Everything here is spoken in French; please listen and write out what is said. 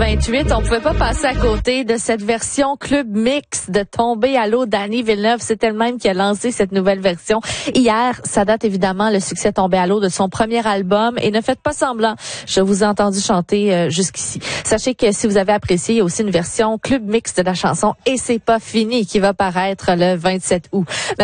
28, on pouvait pas passer à côté de cette version club mix de Tomber à l'eau d'Annie Villeneuve. C'est elle-même qui a lancé cette nouvelle version. Hier, ça date évidemment le succès Tomber à l'eau de son premier album. Et ne faites pas semblant, je vous ai entendu chanter jusqu'ici. Sachez que si vous avez apprécié, il y a aussi une version club mix de la chanson Et c'est pas fini qui va paraître le 27 août.